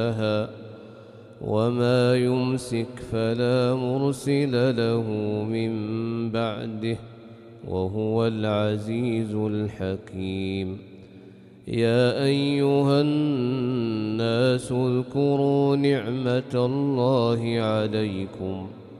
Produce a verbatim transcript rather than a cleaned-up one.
وما يمسك فلا مرسل له من بعده وهو العزيز الحكيم. يا أيها الناس اذكروا نعمة الله عليكم